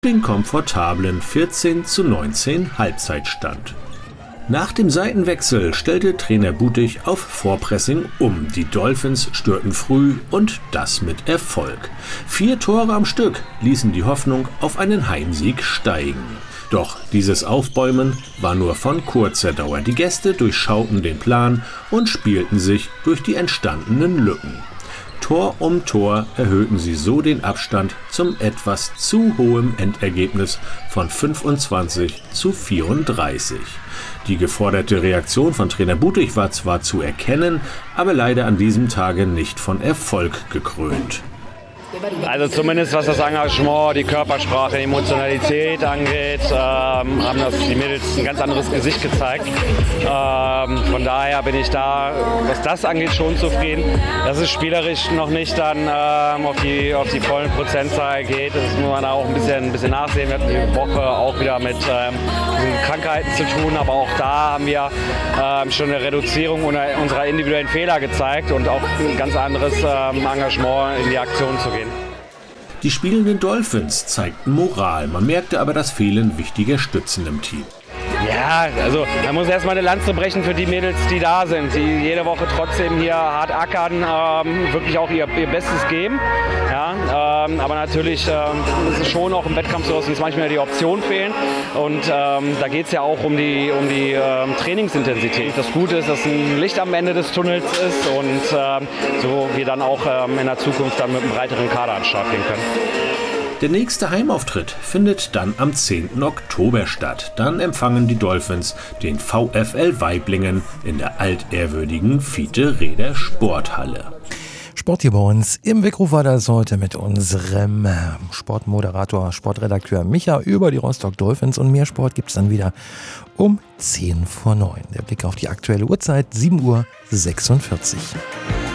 den komfortablen 14:19 Halbzeitstand. Nach dem Seitenwechsel stellte Trainer Butig auf Vorpressing um. Die Dolphins störten früh und das mit Erfolg. 4 Tore am Stück ließen die Hoffnung auf einen Heimsieg steigen. Doch dieses Aufbäumen war nur von kurzer Dauer. Die Gäste durchschauten den Plan und spielten sich durch die entstandenen Lücken. Tor um Tor erhöhten sie so den Abstand zum etwas zu hohen Endergebnis von 25:34. Die geforderte Reaktion von Trainer Butig war zwar zu erkennen, aber leider an diesem Tage nicht von Erfolg gekrönt. Also zumindest was das Engagement, die Körpersprache, die Emotionalität angeht, haben die Mädels ein ganz anderes Gesicht gezeigt. Von daher bin ich da, was das angeht, schon zufrieden. Dass es spielerisch noch nicht dann auf die vollen Prozentzahl geht, das muss man da auch ein bisschen nachsehen. Wir hatten die Woche auch wieder mit Krankheiten zu tun, aber auch da haben wir schon eine Reduzierung unserer individuellen Fehler gezeigt und auch ein ganz anderes Engagement in die Aktion zu gehen. Die spielenden Dolphins zeigten Moral, man merkte aber das Fehlen wichtiger Stützen im Team. Ja, also man muss erstmal eine Lanze brechen für die Mädels, die da sind, die jede Woche trotzdem hier hart ackern, wirklich auch ihr Bestes geben. Ja, aber natürlich ist es schon auch im Wettkampf so, dass uns manchmal die Optionen fehlen. Und da geht es ja auch um die Trainingsintensität. Das Gute ist, dass ein Licht am Ende des Tunnels ist und so wir dann auch in der Zukunft dann mit einem breiteren Kader an den Start gehen können. Der nächste Heimauftritt findet dann am 10. Oktober statt. Dann empfangen die Dolphins den VfL Waiblingen in der altehrwürdigen Fiete-Reder Sporthalle. Sport hier bei uns im Weckruf war das heute mit unserem Sportmoderator, Sportredakteur Micha über die Rostock Dolphins, und mehr Sport gibt's dann wieder um 10 vor 9. Der Blick auf die aktuelle Uhrzeit, 7:46 Uhr.